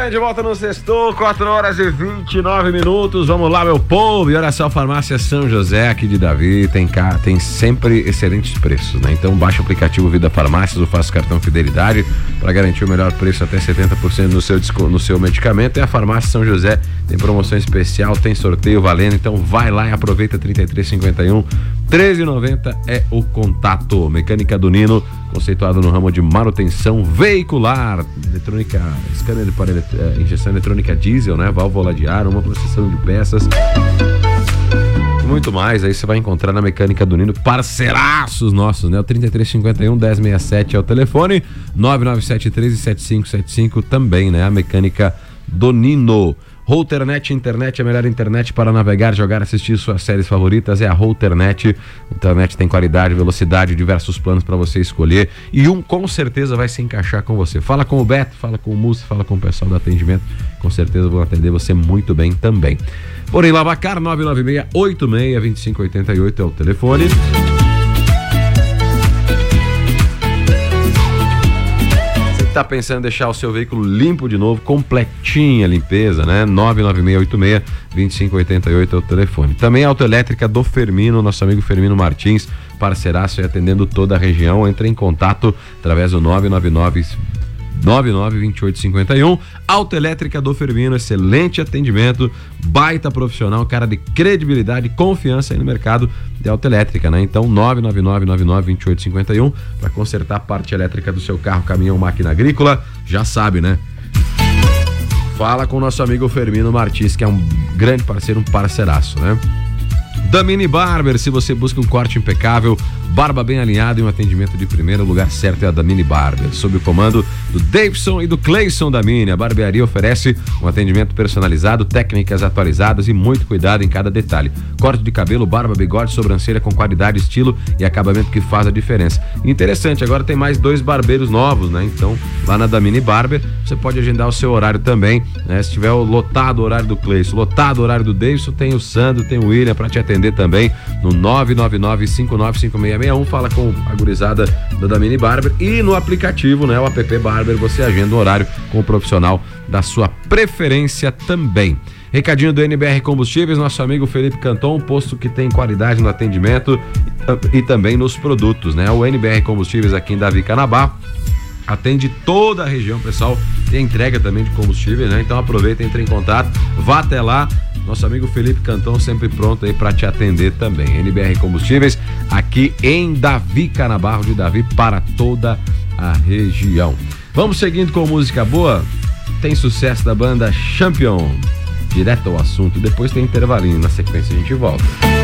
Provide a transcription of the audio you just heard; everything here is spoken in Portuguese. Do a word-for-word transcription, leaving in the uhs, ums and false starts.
manhã, de volta no Sextou, quatro horas e vinte e nove minutos. Vamos lá, meu povo. E olha só, Farmácia São José aqui de Davi tem, cá, tem sempre excelentes preços, né? Então baixa o aplicativo Vida Farmácias ou faça cartão Fidelidade para garantir o melhor preço, até setenta por cento no seu, no seu medicamento. E a Farmácia São José tem promoção especial, tem sorteio valendo. Então vai lá e aproveita. Trinta e três cinquenta e um, treze noventa é o contato. Mecânica do Nino, conceituado no ramo de manutenção veicular, eletrônica, scanner para elet- injeção eletrônica diesel, né? Válvula de ar, uma processação de peças e muito mais. Aí você vai encontrar na Mecânica do Nino, parceiraços nossos, né? O trinta e três cinquenta e um, dez sessenta e sete é o telefone, nove nove sete três sete cinco sete cinco também, né? A Mecânica do Nino. Routernet, internet, a melhor internet para navegar, jogar, assistir suas séries favoritas é a Routernet. A internet tem qualidade, velocidade, diversos planos para você escolher e um com certeza vai se encaixar com você. Fala com o Beto, fala com o Musso, fala com o pessoal do atendimento, com certeza vão atender você muito bem também. Porém, Lavacar, nove nove seis, oito seis, dois cinco oito oito é o telefone. Tá pensando em deixar o seu veículo limpo de novo, completinha limpeza, né? nove nove seis oito seis, dois cinco oito oito é o telefone. Também a Autoelétrica do Fermino, nosso amigo Fermino Martins, parceiraço e atendendo toda a região. Entre em contato através do nove nove nove nove nove dois oito cinco um. Autoelétrica do Fermino, excelente atendimento, baita profissional, cara de credibilidade e confiança aí no mercado de autoelétrica, né? Então nove nove nove nove nove dois oito cinco um para consertar a parte elétrica do seu carro, caminhão, máquina agrícola, já sabe, né? Fala com o nosso amigo Fermino Martins, que é um grande parceiro, um parceiraço, né? Da Mini Barber, se você busca um corte impecável, barba bem alinhada e um atendimento de primeira, o lugar certo é a da Mini Barber. Sob o comando do Davidson e do Cleison da Mini, a barbearia oferece um atendimento personalizado, técnicas atualizadas e muito cuidado em cada detalhe. Corte de cabelo, barba, bigode, sobrancelha com qualidade, estilo e acabamento que faz a diferença. Interessante, agora tem mais dois barbeiros novos, né? Então, lá na da Mini Barber, você pode agendar o seu horário também, né? Se tiver o lotado horário do Cleison, lotado horário do Davidson, tem o Sandro, tem o William para te atender também no nove nove nove cinco nove cinco seis seis um. Fala com a gurizada da, da Mini Barber e no aplicativo, né, o app Barber, você agenda o horário com o profissional da sua preferência também. Recadinho do N B R Combustíveis, nosso amigo Felipe Canton, um posto que tem qualidade no atendimento e, e também nos produtos, né? O N B R Combustíveis aqui em Davi Canabá atende toda a região, pessoal. Tem entrega também de combustível, né? Então aproveita, entre em contato, vá até lá. Nosso amigo Felipe Canton sempre pronto aí para te atender também. N B R Combustíveis aqui em Davi Canabarro de Davi para toda a região. Vamos seguindo com música boa. Tem sucesso da banda Champion. Direto ao assunto. Depois tem intervalinho. Na sequência a gente volta.